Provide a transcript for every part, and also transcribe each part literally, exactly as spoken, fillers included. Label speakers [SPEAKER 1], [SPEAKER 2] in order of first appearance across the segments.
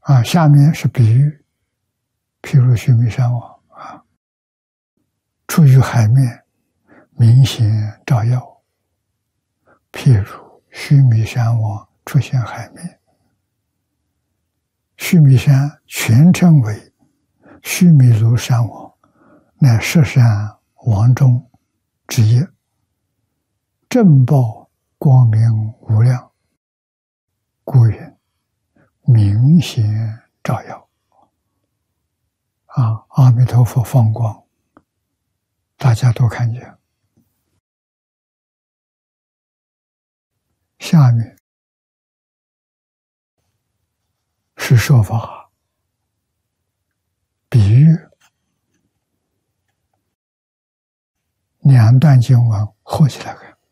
[SPEAKER 1] 啊，下面是比喻，譬如须弥山王啊，处于海面，明显照耀。譬如须弥山王出现海面，须弥山全称为须弥庐山王，乃十山王中之一，正报光明无量，故云明显照耀。啊，阿弥陀佛放光，大家都看见。下面是说法比喻，两段经文合起来看，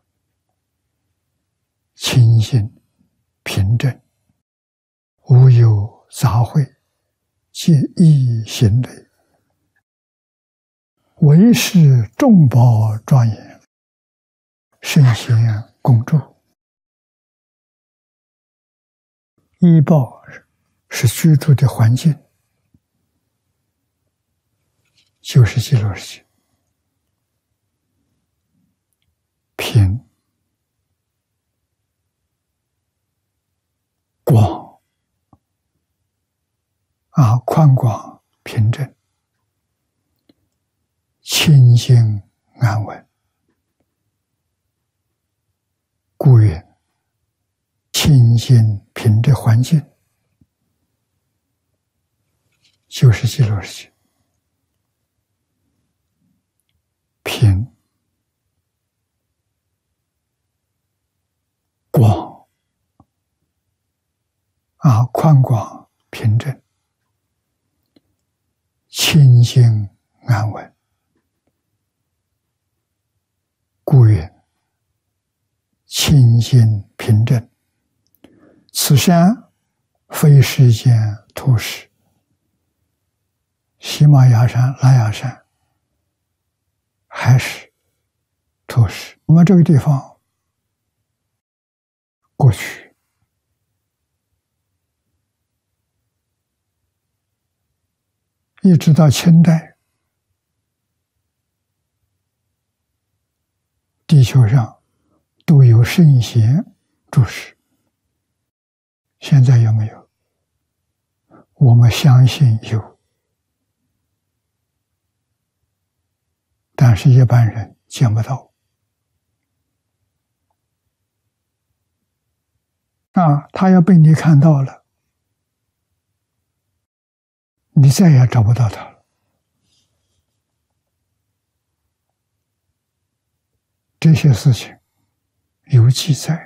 [SPEAKER 1] 清净平正，无有杂秽，皆一行类，唯是众宝庄严，圣贤共住。依报是居住的环境，就是极乐世界。平广啊，宽广平正，清净安稳，故云清净平的环境就是极乐世界。平广啊，宽广平正，清净安稳，故云清净平正。此山非世间土石，喜马雅山、拉雅山还是土石。我们这个地方过去一直到清代，地球上都有圣贤住世。现在有没有？我们相信有，但是一般人见不到。啊，他要被你看到了，你再也找不到他了。这些事情有记载。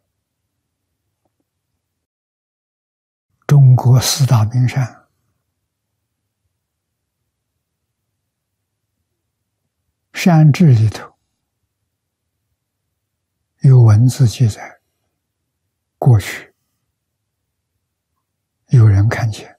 [SPEAKER 1] 中国四大名山，山志里头有文字记载，过去有人看见。